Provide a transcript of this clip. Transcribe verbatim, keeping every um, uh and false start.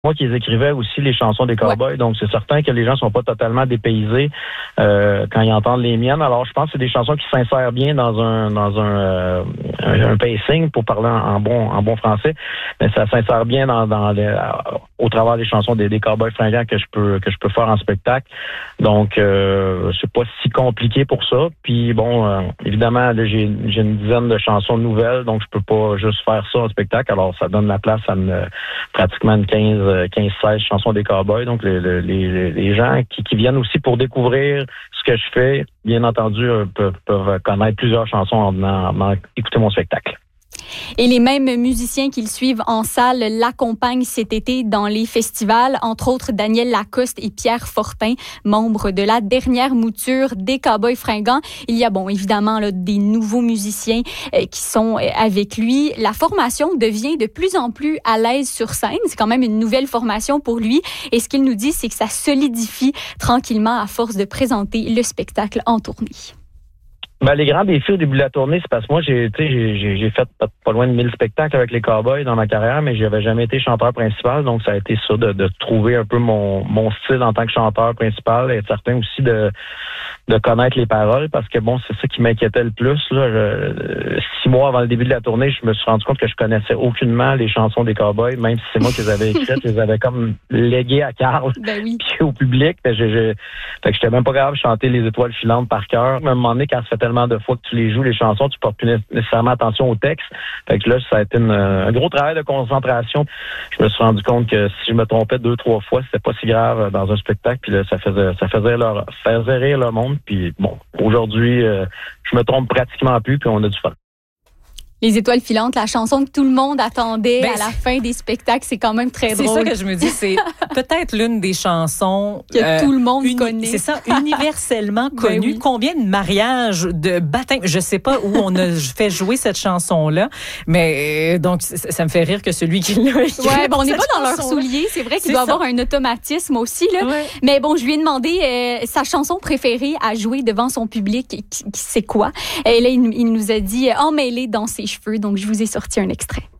Moi qui les écrivais aussi, les chansons des cowboys, ouais. Donc c'est certain que les gens sont pas totalement dépaysés euh, quand ils entendent les miennes. Alors je pense que c'est des chansons qui s'insèrent bien dans un dans un, euh, un, un pacing, pour parler en, en bon en bon français, mais ça s'insère bien dans, dans les, au travers des chansons des, des cowboys fringants que je peux que je peux faire en spectacle. Donc euh, c'est pas si compliqué pour ça. Puis bon, euh, évidemment, là, j'ai, j'ai une dizaine de chansons nouvelles, donc je peux pas juste faire ça en spectacle. Alors ça donne la place à une, pratiquement une quinze quinze seize chansons des cowboys. Donc, les, les, les gens qui, qui viennent aussi pour découvrir ce que je fais, bien entendu, peuvent, peuvent connaître plusieurs chansons en venant, en venant écouter mon spectacle. Et les mêmes musiciens qui le suivent en salle l'accompagnent cet été dans les festivals, entre autres Daniel Lacoste et Pierre Fortin, membres de la dernière mouture des Cowboys fringants. Il y a, bon, évidemment, là, des nouveaux musiciens euh, qui sont euh, avec lui. La formation devient de plus en plus à l'aise sur scène. C'est quand même une nouvelle formation pour lui. Et ce qu'il nous dit, c'est que ça solidifie tranquillement à force de présenter le spectacle en tournée. Ben, les grands défis au début de la tournée, c'est parce que moi, j'ai, tu sais, j'ai, j'ai fait pas, pas loin de mille spectacles avec les Cowboys dans ma carrière, mais j'avais jamais été chanteur principal, donc ça a été ça de, de trouver un peu mon, mon style en tant que chanteur principal, et être certain aussi de, de connaître les paroles, parce que bon, c'est ça qui m'inquiétait le plus, là. Je, six mois avant le début de la tournée, je me suis rendu compte que je connaissais aucunement les chansons des Cowboys, même si c'est moi qui les avais écrites, je les avais comme léguées à Carl, ben oui. Puis au public, mais j'ai, j'ai, fait que j'étais même pas capable de chanter Les Étoiles filantes par cœur. À un moment donné, quand ça fait tellement de fois que tu les joues, les chansons, tu portes plus nécessairement attention au texte. Fait que là, ça a été une, un gros travail de concentration. Je me suis rendu compte que si je me trompais deux, trois fois, c'était pas si grave dans un spectacle. Puis là, ça faisait, ça faisait leur, faisait rire le monde. Puis bon, aujourd'hui, euh, je me trompe pratiquement plus, puis on a du fun. Les Étoiles filantes, la chanson que tout le monde attendait ben, à la fin des spectacles, c'est quand même très c'est drôle. C'est ça que je me dis, c'est peut-être l'une des chansons que euh, tout le monde uni- connaît. C'est ça, universellement connue. Ben oui. Combien de mariages, de baptêmes, je sais pas où on a fait jouer cette chanson-là, mais donc ça, ça me fait rire que celui qui l'a écrit. Ouais, bon, on n'est pas dans leurs souliers, c'est vrai qu'il c'est doit ça. Avoir un automatisme aussi là. Ouais. Mais bon, je lui ai demandé euh, sa chanson préférée à jouer devant son public, qui, qui c'est quoi. Et là, il, il nous a dit emmêlé dans ses cheveux. Donc, je vous ai sorti un extrait.